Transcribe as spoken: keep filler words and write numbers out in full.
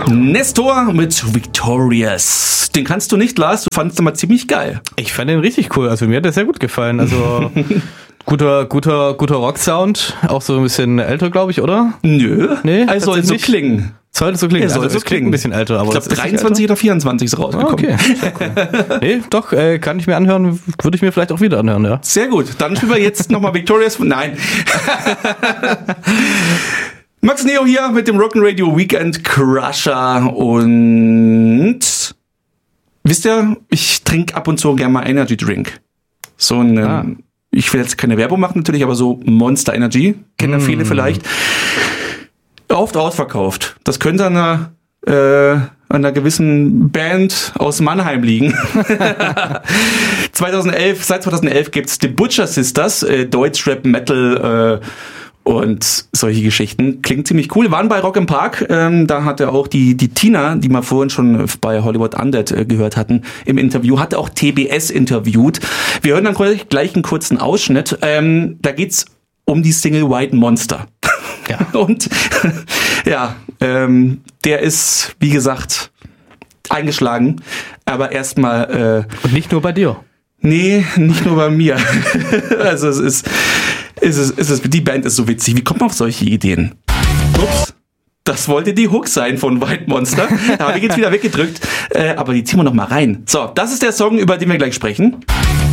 Nestor mit Victorious. Den kannst du nicht, Lars. Du fandest ihn mal ziemlich geil. Ich fand den richtig cool. Also mir hat der sehr gut gefallen. Also guter, guter, guter Rock-Sound. Auch so ein bisschen älter, glaube ich, oder? Nö. Nee, also soll so klingen. Sollte so klingen. Ja, soll also so es klingt klingen. ein bisschen älter, aber ich glaube dreiundzwanzig oder vierundzwanzig ist rausgekommen. Ah, okay. Sehr cool. Nee, doch, äh, kann ich mir anhören. Würde ich mir vielleicht auch wieder anhören, ja. Sehr gut. Dann spielen wir jetzt nochmal Victorious. Nein. Max Neo hier mit dem Rock'n'Radio Weekend Crusher und wisst ihr, ich trinke ab und zu gerne mal Energy Drink. So ein, ah. ich will jetzt keine Werbung machen natürlich, aber so Monster Energy, kennen mm. viele vielleicht. Oft ausverkauft. Das könnte an einer, äh, an einer gewissen Band aus Mannheim liegen. zweitausendelf, seit zweitausendelf gibt's The Butcher Sisters, äh, Deutschrap, Metal, äh, und solche Geschichten. Klingt ziemlich cool. Waren bei Rock im Park. Ähm, da hatte auch die, die Tina, die wir vorhin schon bei Hollywood Undead äh, gehört hatten, im Interview, hatte auch T B S interviewt. Wir hören dann gleich einen kurzen Ausschnitt. Ähm, da geht's um die Single White Monster. Ja. Und ja, ähm, der ist, wie gesagt, eingeschlagen. Aber erstmal. Äh, Und nicht nur bei dir. Nee, nicht nur bei mir. Also es ist, es ist, es ist, die Band ist so witzig. Wie kommt man auf solche Ideen? Ups, das wollte die Hook sein von White Monster. Da habe ich jetzt wieder weggedrückt. Äh, aber die ziehen wir noch mal rein. So, das ist der Song, über den wir gleich sprechen.